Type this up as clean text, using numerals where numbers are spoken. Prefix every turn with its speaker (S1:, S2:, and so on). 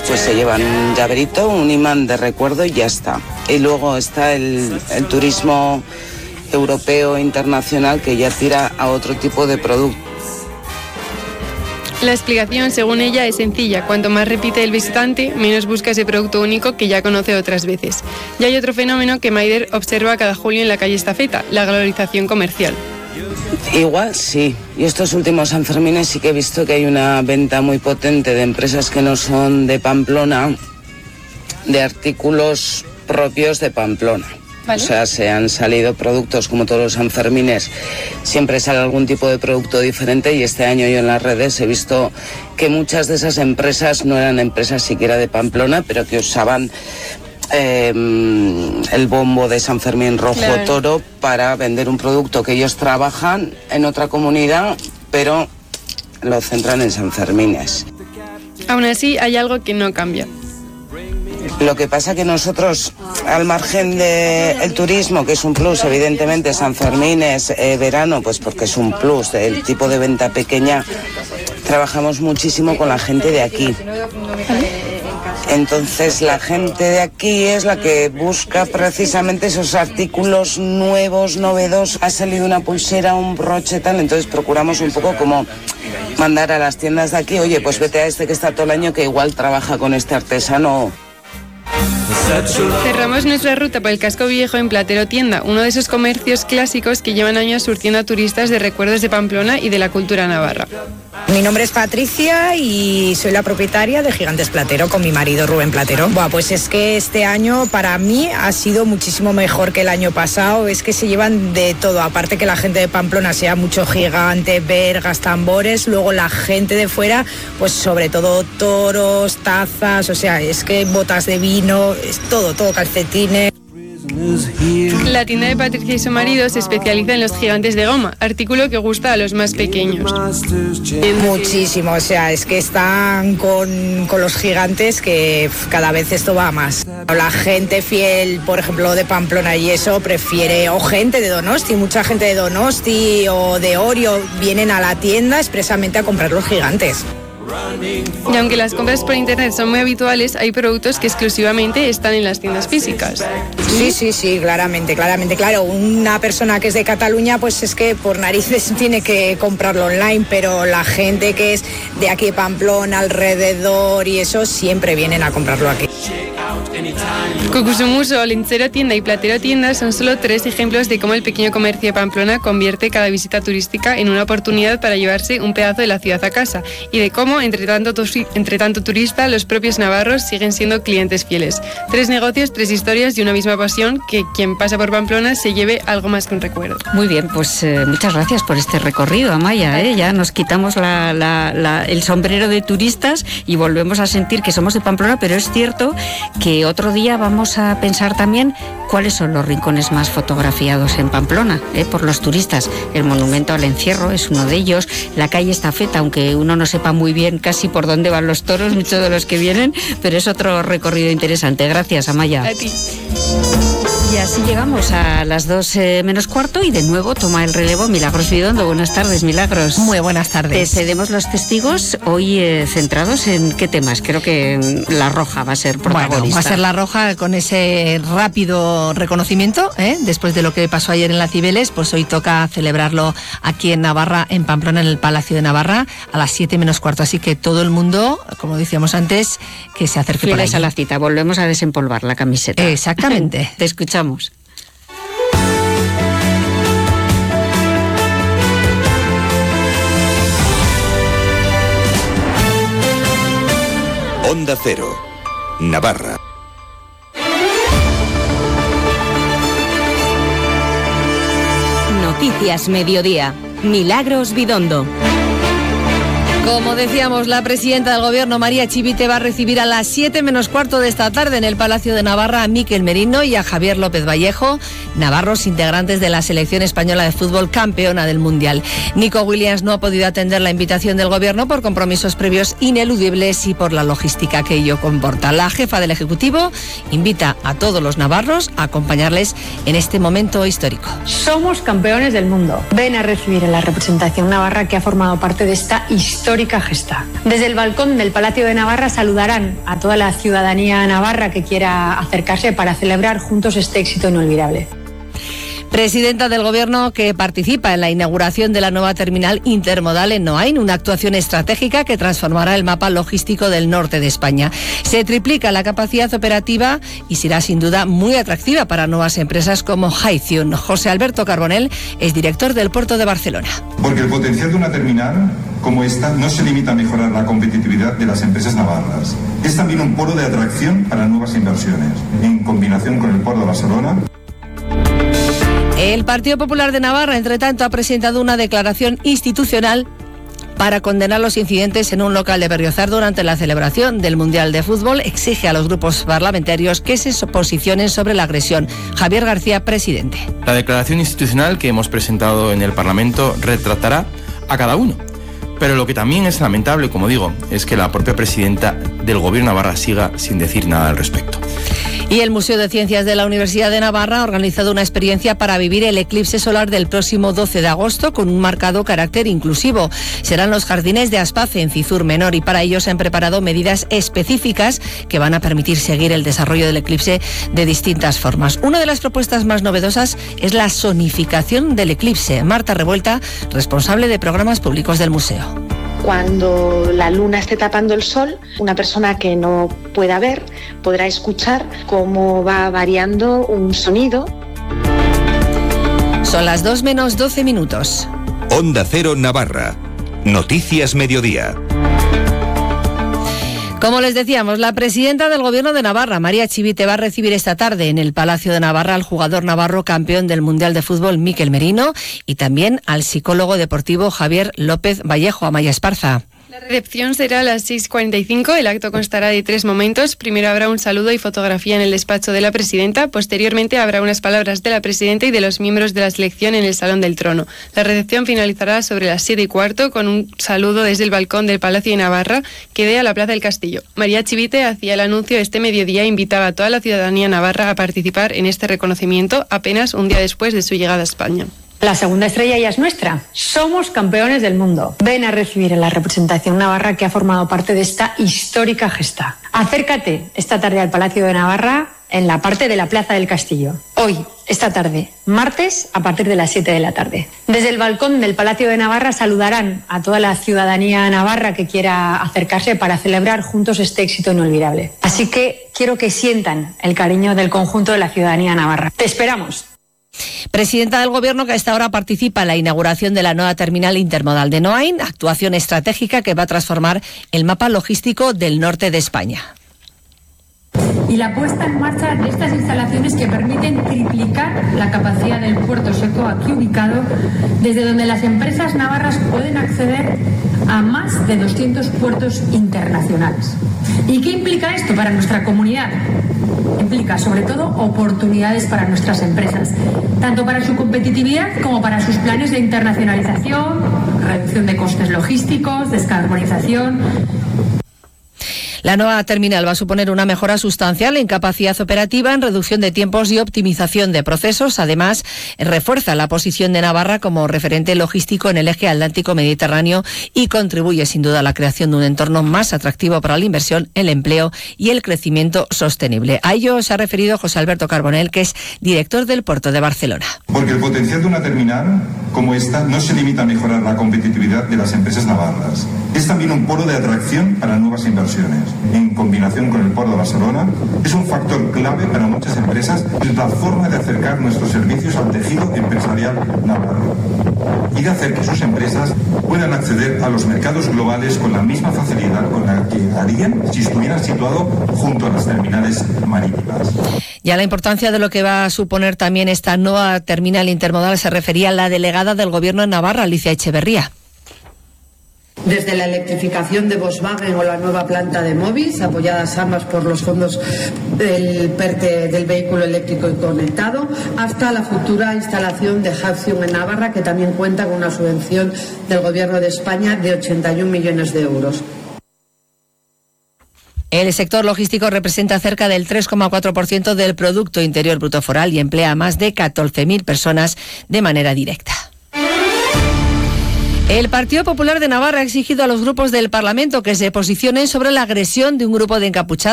S1: pues se llevan un llaverito, un imán de recuerdo y ya está. Y luego está el turismo europeo internacional que ya tira a otro tipo de producto.
S2: La explicación, según ella, es sencilla. Cuanto más repite el visitante, menos busca ese producto único que ya conoce otras veces. Y hay otro fenómeno que Maider observa cada julio en la calle Estafeta, la globalización comercial.
S1: Igual sí. Y estos últimos Sanfermines sí que he visto que hay una venta muy potente de empresas que no son de Pamplona, de artículos propios de Pamplona. ¿Vale? O sea, se han salido productos como todos los Sanfermines, siempre sale algún tipo de producto diferente y este año yo en las redes he visto que muchas de esas empresas no eran empresas siquiera de Pamplona, pero que usaban el bombo de San Fermín Rojo claro. Toro para vender un producto que ellos trabajan en otra comunidad, pero lo centran en Sanfermines.
S2: Aún así, hay algo que no cambia.
S1: Lo que pasa que nosotros, al margen del turismo, que es un plus, evidentemente, Sanfermines, verano, pues porque es un plus del tipo de venta pequeña, trabajamos muchísimo con la gente de aquí. Entonces la gente de aquí es la que busca precisamente esos artículos nuevos, novedosos. Ha salido una pulsera, un broche, tal, entonces procuramos un poco como mandar a las tiendas de aquí, oye, pues vete a este que está todo el año que igual trabaja con este artesano.
S2: Cerramos nuestra ruta por el casco viejo en Platero Tienda, uno de esos comercios clásicos que llevan años surtiendo a turistas de recuerdos de Pamplona y de la cultura navarra.
S3: Mi nombre es Patricia y soy la propietaria de Gigantes Platero con mi marido Rubén Platero. Buah, pues es que este año para mí ha sido muchísimo mejor que el año pasado. Es que se llevan de todo, aparte que la gente de Pamplona sea mucho gigante, vergas, tambores, luego la gente de fuera, pues sobre todo toros, tazas, o sea, es que botas de vino, es todo, calcetines.
S2: La tienda de Patricia y su marido se especializa en los gigantes de goma, artículo que gusta a los más pequeños.
S3: Muchísimo, o sea, es que están con los gigantes que cada vez esto va más. La gente fiel, por ejemplo, de Pamplona y eso, prefiere, o gente de Donosti, mucha gente de Donosti o de Orio vienen a la tienda expresamente a comprar los gigantes.
S2: Y aunque las compras por internet son muy habituales, hay productos que exclusivamente están en las tiendas físicas.
S3: Sí, claramente. Claro, una persona que es de Cataluña, pues es que por narices tiene que comprarlo online, pero la gente que es de aquí de Pamplona, alrededor y eso, siempre vienen a comprarlo aquí.
S2: Cucusumuso, Linchero Tienda y Platero Tienda son solo 3 ejemplos de cómo el pequeño comercio de Pamplona convierte cada visita turística en una oportunidad para llevarse un pedazo de la ciudad a casa y de cómo, entre tanto turista, los propios navarros siguen siendo clientes fieles. 3 negocios, 3 historias y una misma pasión que quien pasa por Pamplona se lleve algo más que un recuerdo.
S4: Muy bien, pues muchas gracias por este recorrido, Amaya. Ya nos quitamos el sombrero de turistas y volvemos a sentir que somos de Pamplona, pero es cierto que otro día vamos a pensar también cuáles son los rincones más fotografiados en Pamplona por los turistas. El monumento al encierro es uno de ellos, la calle Estafeta, aunque uno no sepa muy bien casi por dónde van los toros, muchos de los que vienen, pero es otro recorrido interesante. Gracias, Amaya.
S2: A ti.
S4: Y así llegamos a las 2 menos cuarto y de nuevo toma el relevo Milagros Bidondo. Buenas tardes, Milagros.
S5: Muy buenas tardes.
S4: Te cedemos los testigos hoy centrados en qué temas. Creo que la Roja va a ser protagonista.
S5: Bueno, va a ser la Roja con ese rápido reconocimiento, después de lo que pasó ayer en la Cibeles, pues hoy toca celebrarlo aquí en Navarra, en Pamplona, en el Palacio de Navarra, a las 7 menos cuarto. Así que todo el mundo, como decíamos antes, que se acerque por ahí.
S4: A la cita, volvemos a desempolvar la camiseta.
S5: Exactamente.
S4: Te escuchamos.
S6: Onda Cero, Navarra.
S7: Noticias Mediodía. Milagros Bidondo.
S5: Como decíamos, la presidenta del Gobierno, María Chivite, va a recibir a las 7 menos cuarto de esta tarde en el Palacio de Navarra a Miquel Merino y a Javier López Vallejo, navarros integrantes de la selección española de fútbol campeona del Mundial. Nico Williams no ha podido atender la invitación del Gobierno por compromisos previos ineludibles y por la logística que ello comporta. La jefa del Ejecutivo invita a todos los navarros a acompañarles en este momento histórico.
S8: Somos campeones del mundo. Ven a recibir a la representación navarra que ha formado parte de esta histórica histórica gesta. Desde el balcón del Palacio de Navarra saludarán a toda la ciudadanía navarra que quiera acercarse para celebrar juntos este éxito inolvidable.
S5: Presidenta del Gobierno que participa en la inauguración de la nueva terminal intermodal en Noain, una actuación estratégica que transformará el mapa logístico del norte de España. Se triplica la capacidad operativa y será sin duda muy atractiva para nuevas empresas como Hycium. José Alberto Carbonell es director del Puerto de Barcelona.
S9: Porque el potencial de una terminal como esta no se limita a mejorar la competitividad de las empresas navarras. Es también un polo de atracción para nuevas inversiones, en combinación con el Puerto de Barcelona.
S5: El Partido Popular de Navarra, entre tanto, ha presentado una declaración institucional para condenar los incidentes en un local de Berriozar durante la celebración del Mundial de Fútbol. Exige a los grupos parlamentarios que se posicionen sobre la agresión. Javier García, presidente.
S10: La declaración institucional que hemos presentado en el Parlamento retratará a cada uno. Pero lo que también es lamentable, como digo, es que la propia presidenta del Gobierno de Navarra siga sin decir nada al respecto.
S5: Y el Museo de Ciencias de la Universidad de Navarra ha organizado una experiencia para vivir el eclipse solar del próximo 12 de agosto con un marcado carácter inclusivo. Serán los jardines de Aspace en Cizur Menor y para ello se han preparado medidas específicas que van a permitir seguir el desarrollo del eclipse de distintas formas. Una de las propuestas más novedosas es la sonificación del eclipse. Marta Revuelta, responsable de programas públicos del museo.
S11: Cuando la luna esté tapando el sol, una persona que no pueda ver podrá escuchar cómo va variando un sonido.
S5: Son las 2 menos 12 minutos.
S6: Onda Cero Navarra. Noticias Mediodía.
S5: Como les decíamos, la presidenta del Gobierno de Navarra, María Chivite, va a recibir esta tarde en el Palacio de Navarra al jugador navarro campeón del Mundial de Fútbol, Mikel Merino, y también al psicólogo deportivo Javier López Vallejo. Amaya Esparza.
S2: La recepción será a las 6:45. El acto constará de 3 momentos. Primero habrá un saludo y fotografía en el despacho de la presidenta. Posteriormente habrá unas palabras de la presidenta y de los miembros de la selección en el Salón del Trono. La recepción finalizará sobre las 7:15 con un saludo desde el balcón del Palacio de Navarra que dé a la Plaza del Castillo. María Chivite hacía el anuncio este mediodía e invitaba a toda la ciudadanía navarra a participar en este reconocimiento apenas un día después de su llegada a España.
S8: La segunda estrella ya es nuestra. Somos campeones del mundo. Ven a recibir a la representación navarra que ha formado parte de esta histórica gesta. Acércate esta tarde al Palacio de Navarra en la parte de la Plaza del Castillo. Hoy, esta tarde, martes, a partir de las 7 de la tarde. Desde el balcón del Palacio de Navarra saludarán a toda la ciudadanía navarra que quiera acercarse para celebrar juntos este éxito inolvidable. Así que quiero que sientan el cariño del conjunto de la ciudadanía navarra. ¡Te esperamos!
S5: Presidenta del Gobierno que a esta hora participa en la inauguración de la nueva terminal intermodal de Noain, actuación estratégica que va a transformar el mapa logístico del norte de España.
S12: Y la puesta en marcha de estas instalaciones que permiten triplicar la capacidad del puerto seco aquí ubicado, desde donde las empresas navarras pueden acceder a más de 200 puertos internacionales. ¿Y qué implica esto para nuestra comunidad? Implica sobre todo oportunidades para nuestras empresas, tanto para su competitividad como para sus planes de internacionalización, reducción de costes logísticos, descarbonización.
S5: La nueva terminal va a suponer una mejora sustancial en capacidad operativa, en reducción de tiempos y optimización de procesos. Además, refuerza la posición de Navarra como referente logístico en el eje Atlántico-Mediterráneo y contribuye sin duda a la creación de un entorno más atractivo para la inversión, el empleo y el crecimiento sostenible. A ello se ha referido José Alberto Carbonell, que es director del Puerto de Barcelona.
S9: Porque el potencial de una terminal como esta no se limita a mejorar la competitividad de las empresas navarras. Es también un polo de atracción para nuevas inversiones. En combinación con el Puerto de Barcelona, es un factor clave para muchas empresas. Es la forma de acercar nuestros servicios al tejido empresarial navarro y de hacer que sus empresas puedan acceder a los mercados globales con la misma facilidad con la que harían si estuvieran situados junto a las terminales marítimas.
S5: Y a la importancia de lo que va a suponer también esta nueva terminal intermodal se refería la delegada del Gobierno en Navarra, Alicia Echeverría.
S13: Desde la electrificación de Volkswagen o la nueva planta de Movis, apoyadas ambas por los fondos del PERTE del vehículo eléctrico y conectado, hasta la futura instalación de Hycium en Navarra, que también cuenta con una subvención del Gobierno de España de 81 millones de euros.
S5: El sector logístico representa cerca del 3,4% del Producto Interior Bruto Foral y emplea a más de 14.000 personas de manera directa. El Partido Popular de Navarra ha exigido a los grupos del Parlamento que se posicionen sobre la agresión de un grupo de encapuchados